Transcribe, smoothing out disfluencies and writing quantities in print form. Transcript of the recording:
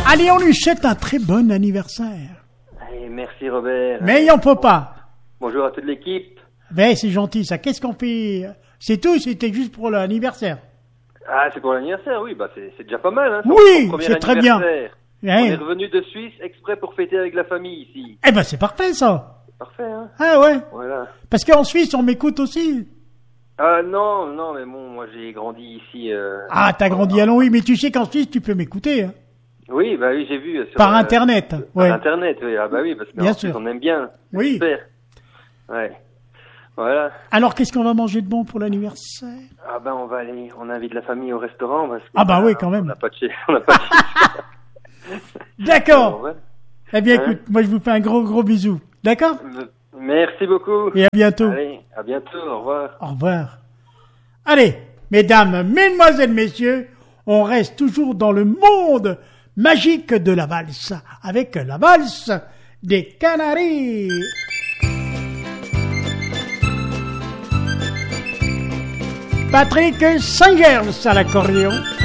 Allez, on lui souhaite un très bon anniversaire. Allez, merci Robert. Mais il n'en faut pas. Bonjour à toute l'équipe. Mais c'est gentil, ça. Qu'est-ce qu'on fait? C'est tout, c'était juste pour l'anniversaire. Ah, c'est pour l'anniversaire, oui, bah c'est déjà pas mal. Hein, oui, premier c'est très bien. On est revenu de Suisse exprès pour fêter avec la famille ici. Eh ben, c'est parfait, ça. Parfait, hein. Ah ouais. Voilà. Parce qu'en Suisse, on m'écoute aussi. Ah non, mais bon, moi j'ai grandi ici. Ah, t'as grandi à Longwy, mais tu sais qu'en Suisse, tu peux m'écouter. Hein. Oui, bah oui, j'ai vu. Sur, par Internet. Ouais. Par Internet, oui. Ah bah oui, parce que bien sûr. On aime bien. Oui. Super. Ouais. Voilà. Alors, qu'est-ce qu'on va manger de bon pour l'anniversaire? Ah ben, on invite la famille au restaurant. Parce que, ah bah oui, quand même. On n'a pas de chez. D'accord. Ouais. Eh bien, écoute, moi je vous fais un gros bisou. D'accord? Merci beaucoup. Et à bientôt. Allez, à bientôt. Au revoir. Au revoir. Allez, mesdames, mesdemoiselles, messieurs, on reste toujours dans le monde magique de la valse, avec la valse des Canaries. Patrick Saint-Gers à l'accordéon.